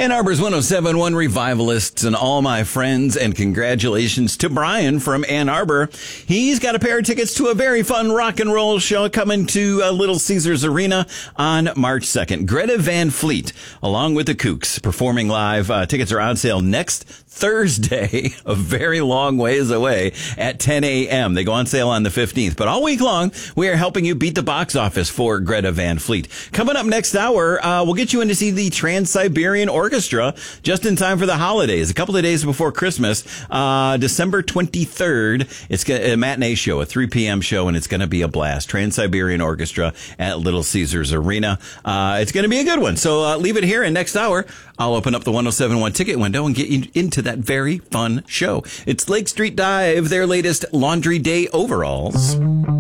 Ann Arbor's 107.1 Revivalists and all my friends, and congratulations to Brian from Ann Arbor. He's got a pair of tickets to a very fun rock and roll show coming to Little Caesars Arena on March 2nd. Greta Van Fleet, along with the Kooks, performing live. Tickets are on sale next Thursday, a very long ways away, at 10 a.m. They go on sale on the 15th. But all week long, we are helping you beat the box office for Greta Van Fleet. Coming up next hour, we'll get you in to see the Trans-Siberian Orchestra just in time for the holidays, a couple of days before Christmas, December 23rd. It's a matinee show, a 3 p.m. show, and it's going to be a blast. Trans-Siberian Orchestra at Little Caesars Arena. It's going to be a good one. So leave it here, and next hour, I'll open up the 107.1 ticket window and get you into that very fun show. It's Lake Street Dive, their latest Laundry Day overalls.